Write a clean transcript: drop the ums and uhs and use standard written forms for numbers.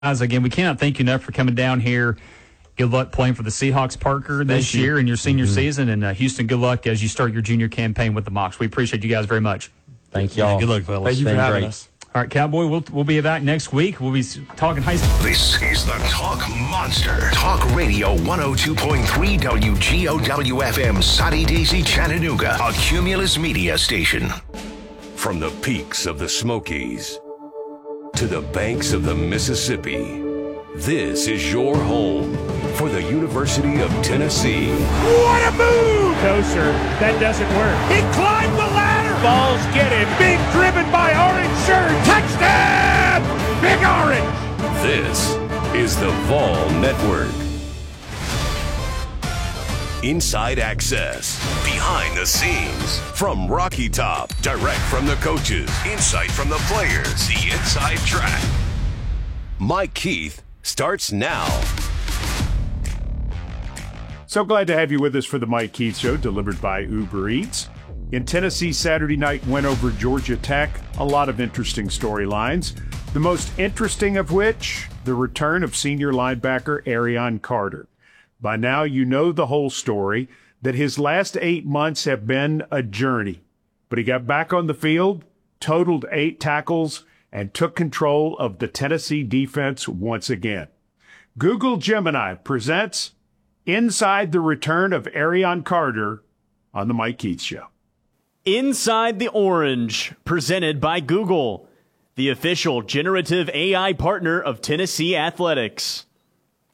Guys, again, we cannot thank you enough for coming down here. Good luck playing for the Seahawks, Parker, this year in your senior season. And Houston, good luck as you start your junior campaign with the Mocs. We appreciate you guys very much. Thank y'all. Good luck, fellas. Thank you for having us. All right, Cowboy, we'll be back next week. We'll be talking high school. This is the Talk Monster. Talk Radio 102.3 WGOW FM, Soddy Daisy, Chattanooga, a Cumulus Media station. From the peaks of the Smokies to the banks of the Mississippi, this is your home for the University of Tennessee. What a move! No, sir, that doesn't work. He climbed the ladder. Balls get him. Being driven by orange shirt. Touchdown! Big Orange! This is the Vol Network. Inside access, behind the scenes, from Rocky Top, direct from the coaches, insight from the players, the inside track. Mike Keith starts now. So glad to have you with us for the Mike Keith Show, delivered by Uber Eats. In Tennessee's Saturday night win over Georgia Tech, a lot of interesting storylines. The most interesting of which, the return of senior linebacker Arion Carter. By now, you know the whole story, that his last 8 months have been a journey. But he got back on the field, totaled 8 tackles, and took control of the Tennessee defense once again. Google Gemini presents Inside the Return of Arion Carter on the Mike Keith Show. Inside the Orange, presented by Google, the official generative AI partner of Tennessee Athletics.